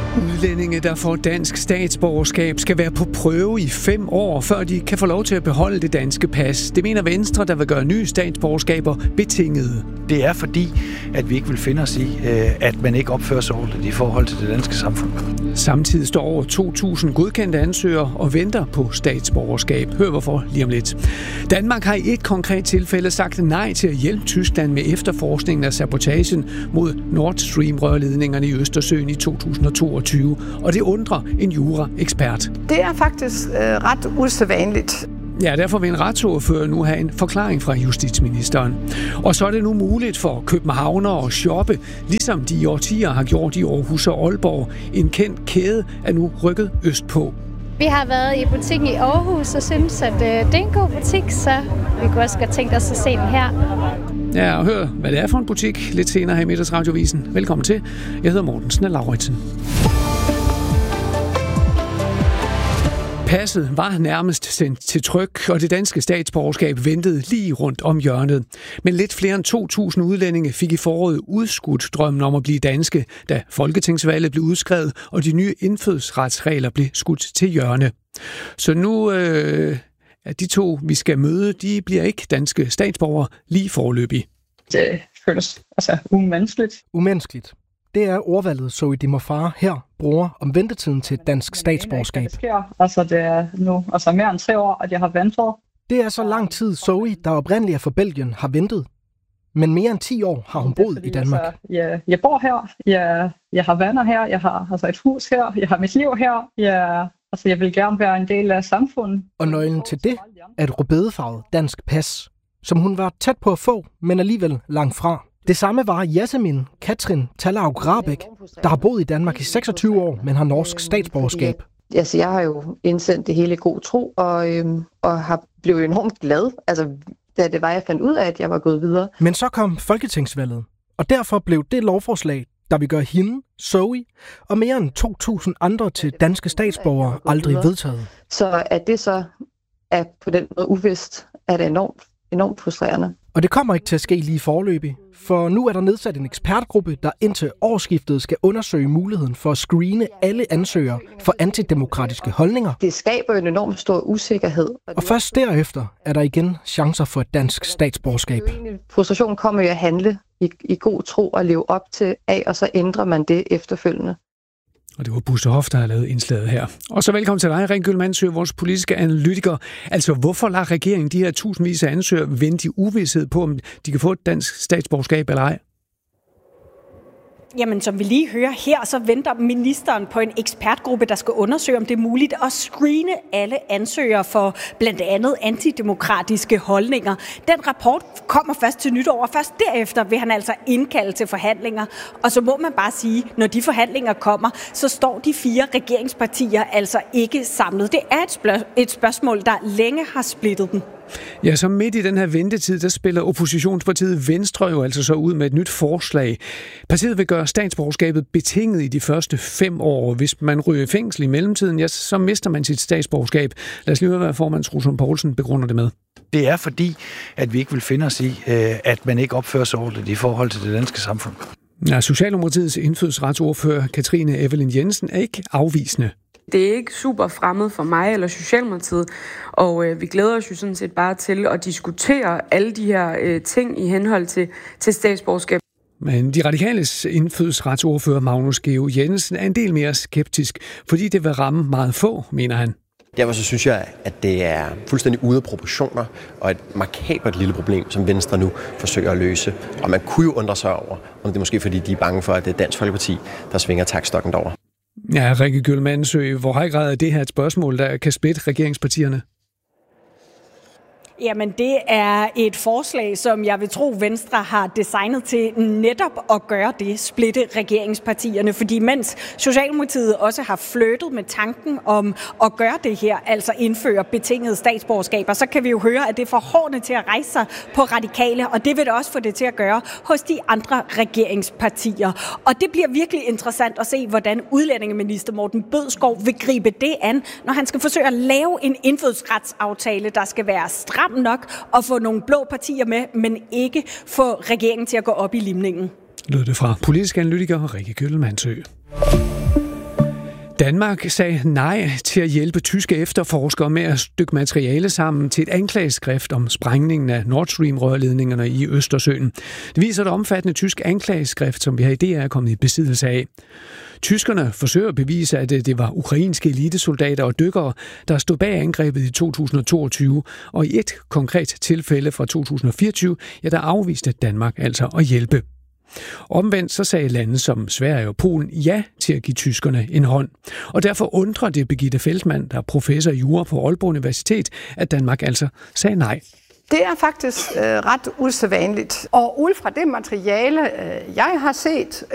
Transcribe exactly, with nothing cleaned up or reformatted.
Udlændinge, der får dansk statsborgerskab, skal være på prøve i fem år, før de kan få lov til at beholde det danske pas. Det mener Venstre, der vil gøre nye statsborgerskaber betingede. Det er fordi, at vi ikke vil finde os i, at man ikke opfører sig ordentligt i forhold til det danske samfund. Samtidig står over to tusind godkendte ansøgere og venter på statsborgerskab. Hør hvorfor lige om lidt. Danmark har i et konkret tilfælde sagt nej til at hjælpe Tyskland med efterforskningen af sabotagen mod Nord Stream-rørledningerne i Østersøen i to tusind og toogtyve. Og det undrer en jura-ekspert. Det er faktisk øh, ret usædvanligt. Ja, derfor vil en retsordfører nu have en forklaring fra justitsministeren. Og så er det nu muligt for københavnere at shoppe, ligesom de i årtier har gjort i Aarhus og Aalborg. En kendt kæde er nu rykket østpå. Vi har været i butikken i Aarhus og synes, at øh, det er en god butik, så vi kunne også godt tænke os at se den her. Ja, og hør, hvad det er for en butik lidt senere her i Middagsradiovisen. Velkommen til. Jeg hedder Morten Snell-Lauritsen. Passet var nærmest sendt til tryk, og det danske statsborgerskab ventede lige rundt om hjørnet. Men lidt flere end to tusind udlændinge fik i foråret udskudt drømmen om at blive danske, da folketingsvalget blev udskrevet, og de nye indfødsretsregler blev skudt til hjørne. Så nu øh, er de to, vi skal møde, de bliver ikke danske statsborgere lige foreløbig. Det føles altså umenneskeligt. Umenneskeligt. Det er ordvalget Zoe Dimofar her bruger om ventetiden til dansk statsborgerskab. Det sker. Altså det er nu altså mere end tre år, at jeg har ventet. Det er så lang tid Zoe, der oprindeligt er fra Belgien, har ventet. Men mere end ti år har hun boet i Danmark. Altså, jeg, jeg bor her, jeg, jeg har venner her, jeg har altså et hus her, jeg har mit liv her. Jeg, altså, jeg vil gerne være en del af samfundet. Og nøglen til det er et rødbedefarvet dansk pas, som hun var tæt på at få, men alligevel langt fra. Det samme var Jasmin Katrin Tallaug Rahbek, der har boet i Danmark i seksogtyve år, men har norsk statsborgerskab. Altså, jeg har jo indsendt det hele i god tro, og, øhm, og har blevet enormt glad, altså, da det var, jeg fandt ud af, at jeg var gået videre. Men så kom folketingsvalget, og derfor blev det lovforslag, der vil gøre hende, Zoe, og mere end to tusind andre til danske statsborgere aldrig vedtaget. Så at det så er på den måde uvist, er det enormt, enormt frustrerende. Og det kommer ikke til at ske lige foreløbig, for nu er der nedsat en ekspertgruppe, der indtil årsskiftet skal undersøge muligheden for at screene alle ansøgere for antidemokratiske holdninger. Det skaber en enormt stor usikkerhed. Og først derefter er der igen chancer for et dansk statsborgerskab. Frustrationen kommer jo at handle i, i god tro og leve op til af, og så ændrer man det efterfølgende. Og det var Buster Hoff, der har lavet indslaget her. Og så velkommen til dig, Rikke Gyllemannsø, vores politiske analytiker. Altså, hvorfor lader regeringen de her tusindvis af ansøgere vente i uvished på, om de kan få et dansk statsborgerskab eller ej? Jamen, som vi lige hører her, så venter ministeren på en ekspertgruppe, der skal undersøge, om det er muligt at screene alle ansøgere for blandt andet antidemokratiske holdninger. Den rapport kommer først til nytår, og først derefter vil han altså indkalde til forhandlinger. Og så må man bare sige, når de forhandlinger kommer, så står de fire regeringspartier altså ikke samlet. Det er et, spørg- et spørgsmål, der længe har splittet dem. Ja, så midt i den her ventetid, der spiller oppositionspartiet Venstre jo altså så ud med et nyt forslag. Partiet vil gøre statsborgerskabet betinget i de første fem år. Hvis man ryger i fængsel i mellemtiden, ja, så mister man sit statsborgerskab. Lad os lige høre, hvad formand Troels Poulsen begrunder det med. Det er fordi, at vi ikke vil finde os i, at man ikke opfører sig ordentligt i forhold til det danske samfund. Ja, Socialdemokratiets indfødsretsordfører Katrine Evelyn Jensen er ikke afvisende. Det er ikke super fremmed for mig eller Socialdemokratiet, og øh, vi glæder os jo sådan set bare til at diskutere alle de her øh, ting i henhold til, til statsborgerskab. Men de radikales indfødsretsordfører Magnus Geo Jensen er en del mere skeptisk, fordi det vil ramme meget få, mener han. Derfor så synes jeg, at det er fuldstændig ude af proportioner og et markabert lille problem, som Venstre nu forsøger at løse. Og man kunne jo undre sig over, om det er måske fordi, de er bange for, at det er Dansk Folkeparti, der svinger taktstokken derover. Ja, Rikke Gyllemannsø, hvor høj grad er det her et spørgsmål, der kan splitte regeringspartierne? Jamen, det er et forslag, som jeg vil tro, Venstre har designet til netop at gøre det, splitte regeringspartierne. Fordi mens Socialdemokratiet også har flirtet med tanken om at gøre det her, altså indføre betingede statsborgerskaber, så kan vi jo høre, at det er for hårdende til at rejse sig på radikale, og det vil det også få det til at gøre hos de andre regeringspartier. Og det bliver virkelig interessant at se, hvordan udlændingeminister Morten Bødskov vil gribe det an, når han skal forsøge at lave en indfødsretsaftale, der skal være stram nok at få nogle blå partier med, men ikke få regeringen til at gå op i limningen. Lød det fra politisk analytiker Rikke Gyllemannsø. Danmark sagde nej til at hjælpe tyske efterforskere med at stykke materiale sammen til et anklageskrift om sprængningen af Nord Stream-rørledningerne i Østersøen. Det viser et omfattende tysk anklageskrift, som vi her i D R er kommet i besiddelse af. Tyskerne forsøger at bevise, at det var ukrainske elitesoldater og dykkere, der stod bag angrebet i to tusind og toogtyve, og i et konkret tilfælde fra to tusind og fireogtyve, ja, der afviste Danmark altså at hjælpe. Omvendt så sagde lande som Sverige og Polen ja til at give tyskerne en hånd. Og derfor undrer det Birgitte Feldmann, der er professor i jura på Aalborg Universitet, at Danmark altså sagde nej. Det er faktisk øh, ret usædvanligt. Og ud fra det materiale, øh, jeg har set,